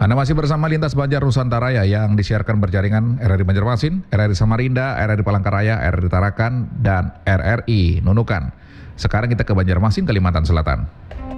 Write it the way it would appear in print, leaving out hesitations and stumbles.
Anda masih bersama Lintas Banjar Nusantara ya, yang disiarkan berjaringan RRI Banjarmasin, RRI Samarinda, RRI Palangkaraya, RRI Tarakan, dan RRI Nunukan. Sekarang kita ke Banjarmasin, Kalimantan Selatan.